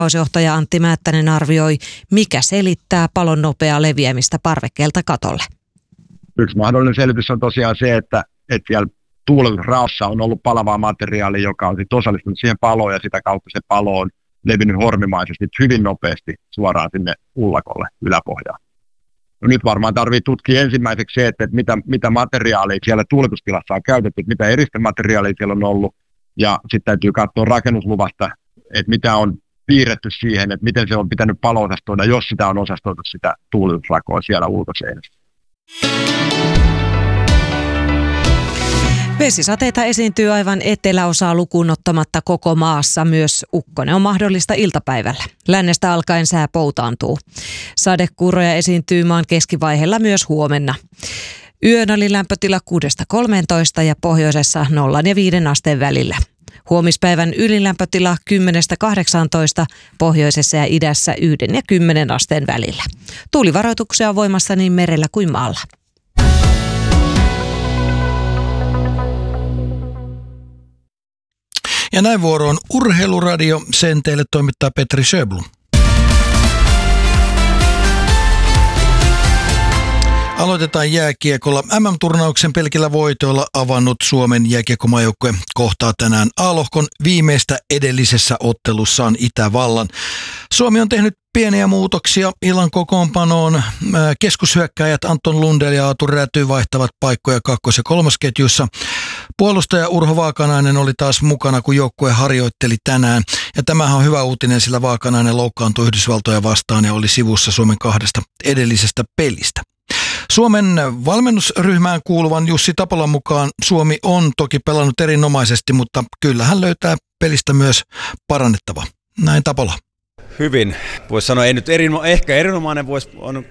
Johtaja Antti Määttänen arvioi, mikä selittää palon nopeaa leviämistä parvekkeelta katolle. Yksi mahdollinen selitys on tosiaan se, että siellä tuuletusraossa on ollut palavaa materiaalia, joka on sitten osallistunut siihen paloon ja sitä kautta se palo on levinnyt hormimaisesti hyvin nopeasti suoraan sinne ullakolle yläpohjaan. No nyt varmaan tarvitsee tutkia ensimmäiseksi se, että mitä materiaaleja siellä tuuletustilassa on käytetty, mitä eristemateriaaleja siellä on ollut, ja sitten täytyy katsoa rakennusluvasta, että mitä on piirretty siihen, että miten se on pitänyt palo-osastoida, jos sitä on osastoitu sitä tuuletusrakoa siellä ulkoseinässä. Vesisateita esiintyy aivan eteläosaa lukuun ottamatta koko maassa. Myös ukkonen on mahdollista iltapäivällä. Lännestä alkaen sää poutaantuu. Sadekuuroja esiintyy maan keskivaiheella myös huomenna. Yön oli lämpötila 6-13 ja pohjoisessa 0 ja 5 asteen välillä. Huomispäivän ylilämpötila 10-18, pohjoisessa ja idässä 1 ja 10 asteen välillä. Tuulivaroituksia on voimassa niin merellä kuin maalla. Ja näin vuoroon Urheiluradio. Sen teille toimittaa Petri Sjöblom. Aloitetaan jääkiekolla. MM-turnauksen pelkillä voitoilla avannut Suomen jääkiekkomaajoukkue kohtaa tänään A-lohkon viimeistä edellisessä ottelussaan Itävallan. Suomi on tehnyt pieniä muutoksia illan kokoonpanoon. Keskushyökkääjät Anton Lundell ja Aatu Räty vaihtavat paikkoja kakkos- ja kolmosketjussa. Puolustaja Urho Vaakanainen oli taas mukana, kun joukkue harjoitteli tänään. Ja tämähän on hyvä uutinen, sillä Vaakanainen loukkaantui Yhdysvaltoja vastaan ja oli sivussa Suomen 2 edellisestä pelistä. Suomen valmennusryhmään kuuluvan Jussi Tapolan mukaan Suomi on toki pelannut erinomaisesti, mutta kyllähän löytää pelistä myös parannettava. Näin Tapola. Hyvin. Voisi sanoa, ei nyt ehkä erinomainen voisi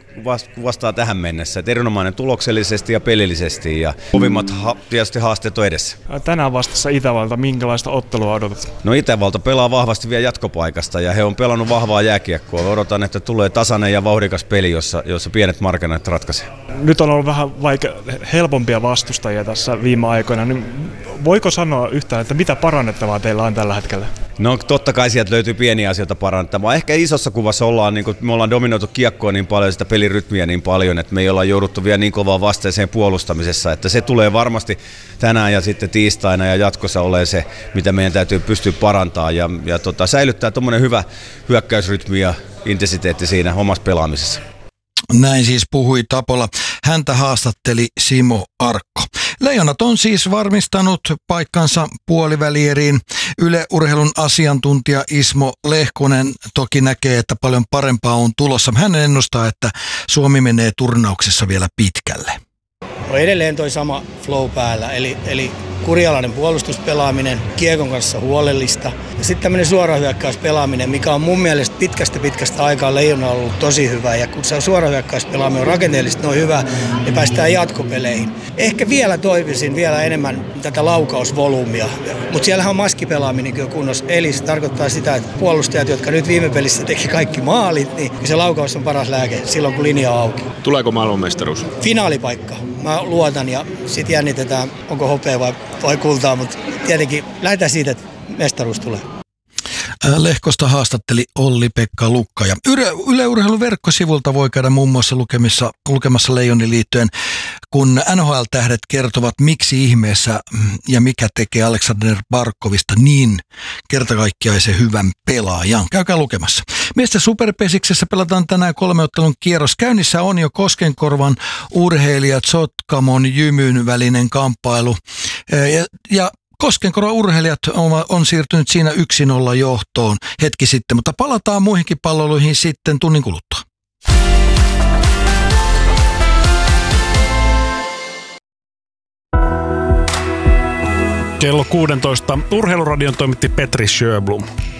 vastaa tähän mennessä. Että erinomainen tuloksellisesti ja pelillisesti ja kovimmat tietysti haasteet on edessä. Tänään vastassa Itävalta, minkälaista ottelua odotat? No Itävalta pelaa vahvasti vielä jatkopaikasta ja he on pelannut vahvaa jääkiekkoa. Odotan, että tulee tasainen ja vauhdikas peli, jossa pienet markkinat ratkaisee. Nyt on ollut vähän helpompia vastustajia tässä viime aikoina. Niin voiko sanoa yhtään, että mitä parannettavaa teillä on tällä hetkellä? No totta kai sieltä löytyy pieniä asioita parannettavaa. Ehkä isossa kuvassa me ollaan dominoitu kiekkoa niin paljon, sitä pelirytmiä niin paljon, että me ei olla jouduttu vielä niin kovaa vasteeseen puolustamisessa, että se tulee varmasti tänään ja sitten tiistaina ja jatkossa ole se, mitä meidän täytyy pystyä parantamaan ja säilyttää tuommoinen hyvä hyökkäysrytmi ja intensiteetti siinä omassa pelaamisessa. Näin siis puhui Tapola. Häntä haastatteli Simo Arkko. Leijonat on siis varmistanut paikkansa puolivälieriin. Yle Urheilun asiantuntija Ismo Lehkonen toki näkee, että paljon parempaa on tulossa. Hän ennustaa, että Suomi menee turnauksessa vielä pitkälle. On edelleen toi sama flow päällä, eli kurialainen puolustuspelaaminen, kiekon kanssa huolellista. Ja sitten tämmöinen suorahyökkäyspelaaminen, mikä on mun mielestä pitkästä aikaa Leijonalla ollut tosi hyvä. Ja kun se suorahyökkäyspelaaminen on rakenteellisesti noin hyvä, niin päästään jatkopeleihin. Ehkä vielä toivoisin vielä enemmän tätä laukausvolyymia. Mutta siellähän on maskipelaaminenkin jo kunnossa. Eli se tarkoittaa sitä, että puolustajat, jotka nyt viime pelissä teki kaikki maalit, niin se laukaus on paras lääke silloin, kun linja on auki. Tuleeko maailmanmestaruus? Finaalipaikka. Mä luotan ja sitten jännitetään, onko hopea vai kultaa, mutta tietenkin lähdetään siitä, että mestaruus tulee. Lehkosta haastatteli Olli-Pekka Lukka. Ja Yle Urheilun verkkosivulta voi käydä muun muassa lukemassa Leijoniin liittyen, kun NHL-tähdet kertovat, miksi ihmeessä ja mikä tekee Aleksander Barkovista niin kertakaikkjaisen hyvän pelaajan. Käykää lukemassa. Miesten superpesiksessä pelataan tänään 3 ottelun kierros. Käynnissä on jo Koskenkorvan urheilijat Sotkamon Jymyn välinen kamppailu. Ja Koskenkorvan urheilijat on siirtynyt siinä 1-0 johtoon hetki sitten, mutta palataan muihinkin palveluihin sitten tunnin kuluttua. Kello 16 Urheiluradion toimitti Petri Sjöblom.